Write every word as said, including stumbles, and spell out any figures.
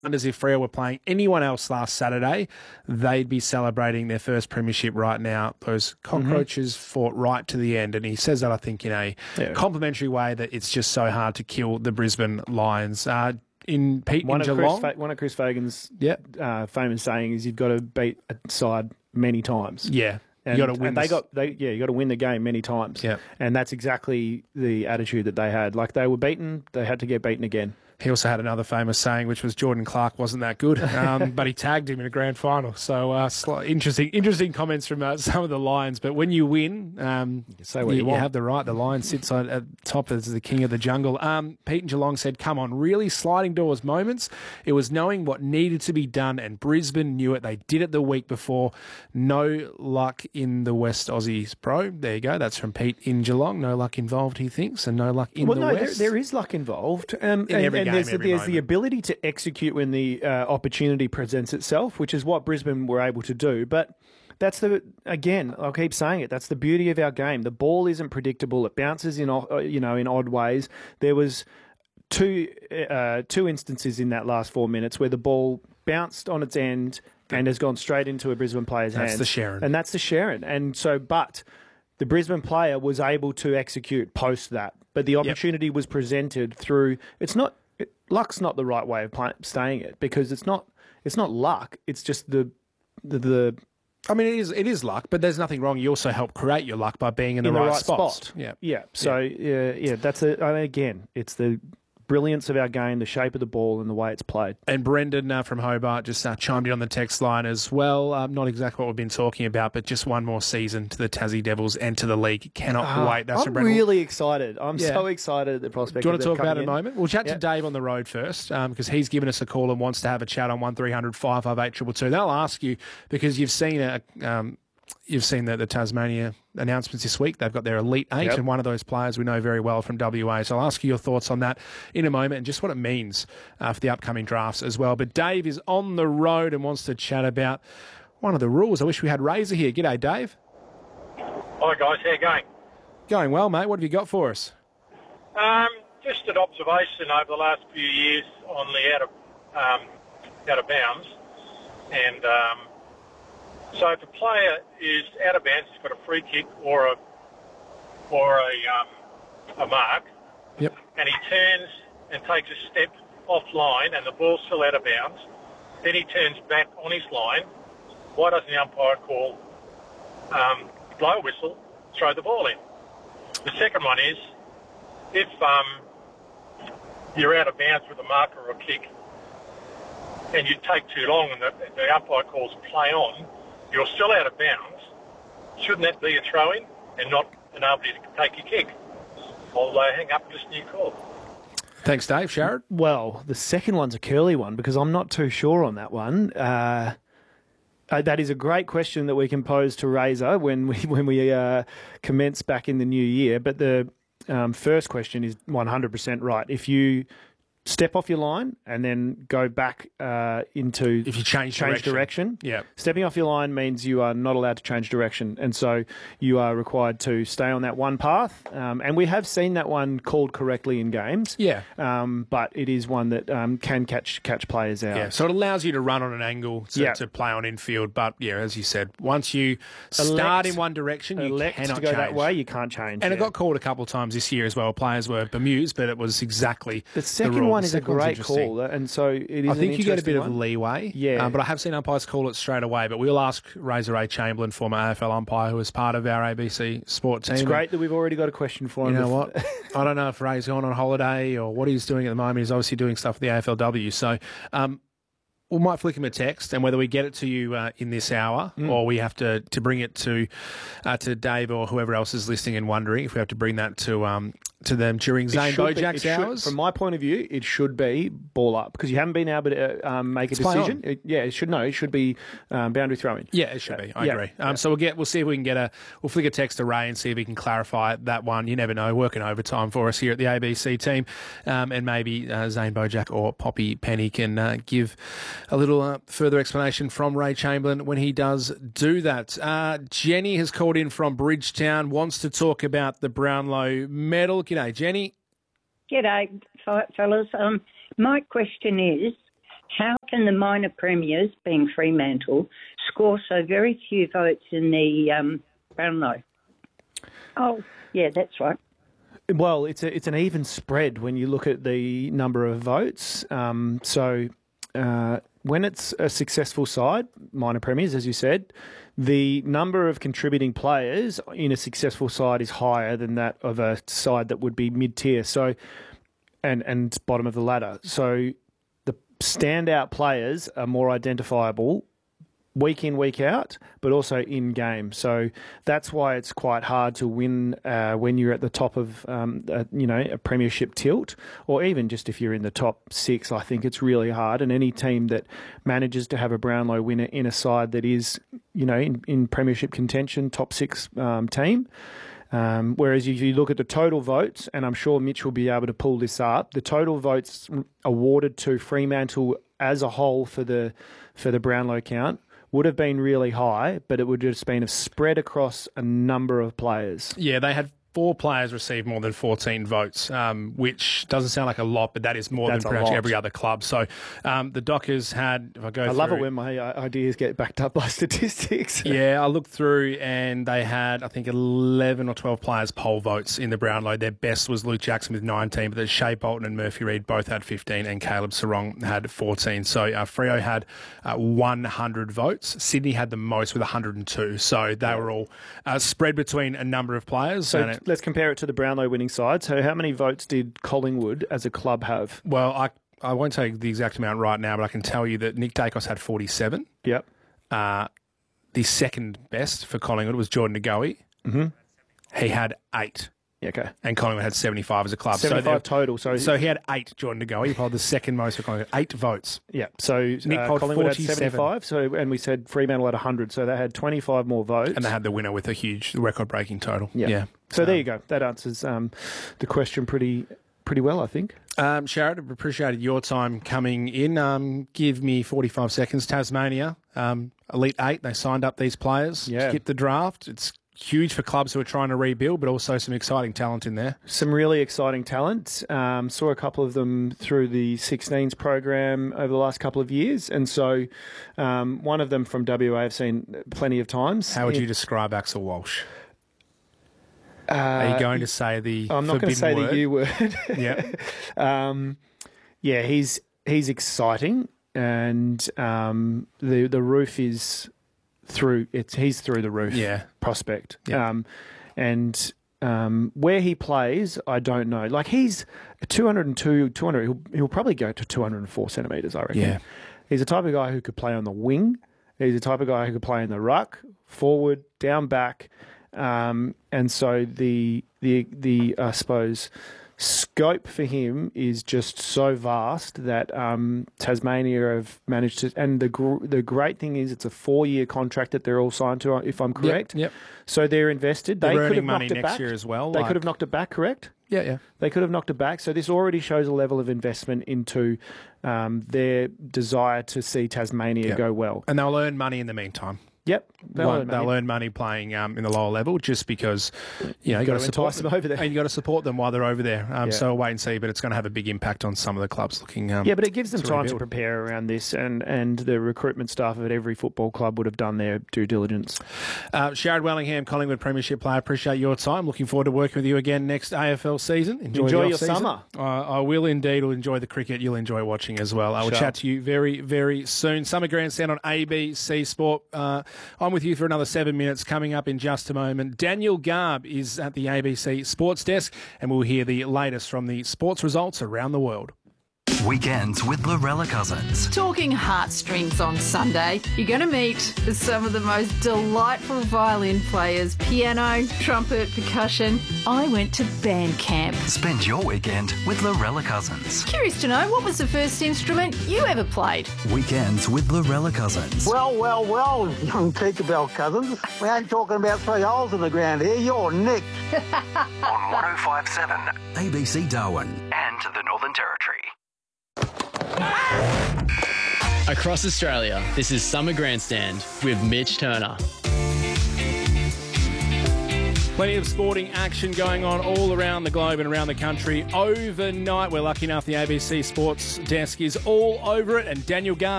As if Freo were playing anyone else last Saturday, they'd be celebrating their first premiership right now. Those cockroaches mm-hmm. fought right to the end, and he says that, I think, in a yeah. complimentary way, that it's just so hard to kill the Brisbane Lions. Uh, in Pete one in of Geelong, Chris Fa- one of Chris Fagan's yep. uh, famous saying is, "You've got to beat a side many times." Yeah. And, you got to win. And they got, they, yeah, you got to win the game many times. Yeah. And that's exactly the attitude that they had. Like, they were beaten, they had to get beaten again. He also had another famous saying, which was Jordan Clark wasn't that good, um, but he tagged him in a grand final. So uh, sl- interesting interesting comments from uh, some of the Lions. But when you win, um, you, say what you, you, want. you have the right. The Lion sits on, at top as the king of the jungle. Um, Pete and Geelong said, come on, really sliding doors moments. It was knowing what needed to be done, and Brisbane knew it. They did it the week before. No luck in the West Aussies, bro. There you go. That's from Pete in Geelong. No luck involved, he thinks, and no luck in well, the no, West. There, there is luck involved. Um, in and, every and game, there's, every there's moment. the ability to execute when the uh, opportunity presents itself, which is what Brisbane were able to do. But that's the, again, I'll keep saying it, that's the beauty of our game. The ball isn't predictable. It bounces in, you know, in odd ways. There was two uh, two instances in that last four minutes where the ball bounced on its end and has gone straight into a Brisbane player's hands. That's the Sharon. And that's the Sharon. And so, but the Brisbane player was able to execute post that. But the opportunity yep. was presented through, it's not, it, luck's not the right way of play, saying it, because it's not it's not luck, it's just the the, the I mean, it is it is luck, but there's nothing wrong. You also help create your luck by being in the, in right, the right spots. spot. Yeah, yeah. So yeah, yeah, that's a, I mean, again, it's the brilliance of our game, the shape of the ball and the way it's played. And Brendan uh, from Hobart just uh, chimed in on the text line as well. Uh, not exactly what we've been talking about, but just one more season to the Tassie Devils and to the league. Cannot uh, wait. That's I'm from Brendan. really excited. I'm yeah. so excited at the prospect. Do you want of to talk about it in a in. moment? We'll chat yep. to Dave on the road first, because um, he's given us a call and wants to have a chat on one three hundred five five eight two two two. They'll ask you, because you've seen a... Um, You've seen the, the Tasmania announcements this week. They've got their Elite Eight, yep. and one of those players we know very well from W A. So I'll ask you your thoughts on that in a moment and just what it means uh, for the upcoming drafts as well. But Dave is on the road and wants to chat about one of the rules. I wish we had Razor here. G'day, Dave. Hi, guys. How you going? Going well, mate. What have you got for us? Um, just an observation over the last few years on the out of, um, out of bounds. And... Um, So if a player is out of bounds, he's got a free kick or a or a um, a mark, yep. and he turns and takes a step offline, and the ball's still out of bounds. Then he turns back on his line. Why doesn't the umpire call um, blow a whistle, throw the ball in? The second one is if um, you're out of bounds with a mark or a kick, and you take too long, and the, the umpire calls play on. You're still out of bounds. Shouldn't that be a throw-in and not an ability to take your kick? I'll uh, hang up and listen to your call. Thanks, Dave. Sharrod? Well, the second one's a curly one because I'm not too sure on that one. Uh, uh, that is a great question that we can pose to Razor when we when we uh, commence back in the new year. But the um, first question is one hundred percent right. If you step off your line and then go back uh, into... If you change, change direction. direction. Yeah. Stepping off your line means you are not allowed to change direction. And so you are required to stay on that one path. Um, and we have seen that one called correctly in games. Yeah. Um, but it is one that um, can catch catch players out. Yeah, so it allows you to run on an angle to, yeah. to play on infield. But, yeah, as you said, once you elect, start in one direction, you elect cannot to go change. that way, you can't change. And yeah. it got called a couple of times this year as well. Players were bemused, but it was exactly the second the rule. one the is a great call. And so it is I think an you get a bit one. of leeway. Yeah. Um, but I have seen umpires call it straight away. But we'll ask Razor Ray Chamberlain, former A F L umpire, who is part of our A B C sport team. It's great that we've already got a question for him. You know what? I don't know if Ray's gone on holiday or what he's doing at the moment. He's obviously doing stuff with the A F L W. So um, we might flick him a text, and whether we get it to you uh, in this hour mm. or we have to, to bring it to uh, to Dave or whoever else is listening and wondering if we have to bring that to um, to them during Zane Bojak's hours. From my point of view, it should be ball up because you haven't been able to uh, um, make a Let's play decision. It, yeah, it should no, it should be um, boundary throwing. Yeah, it should be. I yeah, agree. Um, yeah. So we'll get we'll see if we can get a we'll flick a text to Ray and see if he can clarify that one. You never know. Working overtime for us here at the A B C team, um, and maybe uh, Zane Bojak or Poppy Penny can uh, give a little uh, further explanation from Ray Chamberlain when he does do that. Uh, Jenny has called in from Bridgetown, wants to talk about the Brownlow medal. G'day, Jenny. G'day, fellas. Um, my question is, how can the minor premiers, being Fremantle, score so very few votes in the um, Brownlow? Oh, yeah, that's right. Well, it's a, it's an even spread when you look at the number of votes. Um, so uh, when it's a successful side, minor premiers, as you said, the number of contributing players in a successful side is higher than that of a side that would be mid-tier. So and and bottom of the ladder. So the standout players are more identifiable week in, week out, but also in game. So that's why it's quite hard to win uh, when you're at the top of, um, a, you know, a premiership tilt, or even just if you're in the top six. I think it's really hard. And any team that manages to have a Brownlow winner in a side that is, you know, in, in premiership contention, top six um, team. Um, whereas if you look at the total votes, and I'm sure Mitch will be able to pull this up, the total votes awarded to Fremantle as a whole for the for the Brownlow count would have been really high, but it would have just been spread across a number of players. Yeah, they had four players receive more than fourteen votes, um, which doesn't sound like a lot, but that is more That's than a pretty much lot. every other club. So um, the Dockers had, if I go I through... love it when my uh, ideas get backed up by statistics. Yeah, I looked through and they had, I think, eleven or twelve players poll votes in the Brownlow. Their best was Luke Jackson with nineteen, but there's Shea Bolton and Murphy Reid both had fifteen, and Caleb Sarong had fourteen. So uh, Freo had uh, one hundred votes. Sydney had the most with one hundred two. So they were all uh, spread between a number of players. So and it, let's compare it to the Brownlow winning side. So how many votes did Collingwood as a club have? well, I, I won't tell you the exact amount right now, but I can tell you that Nick Dacos had forty-seven. Yep. Uh, the second best for Collingwood was Jordan Ngoe. Mm-hmm. He had eight. Yeah, okay. And Collingwood had seventy-five as a club. seventy-five so total. So, So he had eight, Jordan Ngoe. He polled the second most for Collingwood. Eight votes. yeah. So Nick uh, polled Collingwood had forty-seven. seventy-five. So and we said Fremantle had one hundred. So they had twenty-five more votes. And they had the winner with a huge record-breaking total. yeah. Yeah. So there you go. That answers um, the question pretty pretty well, I think. Um, Sharad, I've appreciated your time coming in. Um, give me forty-five seconds. Tasmania, um, Elite Eight, they signed up these players. Yeah. Skip the draft. It's huge for clubs who are trying to rebuild, but also some exciting talent in there. Some really exciting talent. Um, saw a couple of them through the sixteens program over the last couple of years. And so um, one of them from W A I've seen plenty of times. How would It- you describe Axel Walsh? Uh, Are you going to say the I'm not going to say forbidden the U word. Yeah. um, yeah, he's he's exciting, and um, the the roof is through. It's he's through the roof. Yeah. prospect. Yeah. Um, and um, where he plays, I don't know. Like he's two hundred two, two hundred. He'll, he'll probably go to two hundred four centimeters. I reckon. Yeah. He's the type of guy who could play on the wing. He's the type of guy who could play in the ruck, forward, down back. Um, and so the the the I suppose scope for him is just so vast that um, Tasmania have managed to. And the gr- the great thing is, it's a four year contract that they're all signed to, if I'm correct. Yep. yep. So they're invested. They're They could earning have money knocked it next back. year as well. They like- could have knocked it back, correct? Yeah, yeah. They could have knocked it back. So this already shows a level of investment into um, their desire to see Tasmania Yep. go well. And they'll earn money in the meantime. Yep. They'll They'll, earn money. they'll earn money playing um, in the lower level just because you know you Gotta got to support entice them over there. and you got to support them while they're over there. Um, Yeah. So we'll wait and see, but it's going to have a big impact on some of the clubs looking. Um, Yeah, but it gives them to time to rebuild. prepare around this, and, and the recruitment staff at every football club would have done their due diligence. Uh, Sharad Wellingham, Collingwood Premiership player. Appreciate your time. Looking forward to working with you again next A F L season. Enjoy, Enjoy the your off-season. summer. Uh, I will indeed. Will enjoy the cricket. You'll enjoy watching as well. I will Sure. chat to you very, very soon. Summer Grandstand on A B C Sport. Uh, I'm with you for another seven minutes. Coming up in just a moment, Daniel Garb is at the A B C Sports Desk, and we'll hear the latest from the sports results around the world. Weekends with Lorella Cousins. Talking heartstrings on Sunday, you're going to meet some of the most delightful violin players, piano, trumpet, percussion. I went to band camp. Spend your weekend with Lorella Cousins. Curious to know, what was the first instrument you ever played? Weekends with Lorella Cousins. Well, well, well, young Tinkerbell cousins. We ain't talking about three holes in the ground here. You're nicked. On one oh five point seven A B C Darwin and the Northern Territory. Across Australia, this is Summer Grandstand with Mitch Turner. Plenty of sporting action going on all around the globe and around the country overnight. We're lucky enough the A B C Sports desk is all over it, and Daniel Garn